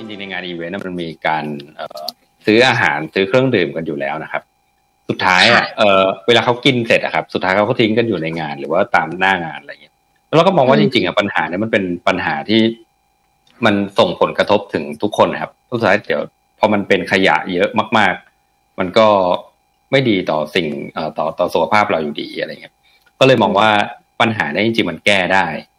ริงๆในงานอีเวนต์มันมีการซื้ออาหารซื้อเครื่องดื่มกันอยู่แล้วนะครับสุดท้ายเวลาเขากินเสร็จอะครับสุดท้ายเขาก็ทิ้งกันอยู่ในงานหรือว่าตามหน้างานอะไรอย่างเงี้ยแล้วเราก็มองว่าจริงๆปัญหาเนี่ยมันเป็นปัญหาที่มันส่งผลกระทบถึงทุกคนนะครับสุดท้ายเดี๋ยวพอมันเป็นขยะเยอะมากๆมันก็ไม่ดีต่อสิ่งต่อสุขภาพเราอยู่ดีอะไรเงี้ยก็เลยมองว่าปัญหาเนี่ยจริงๆมันแก้ได้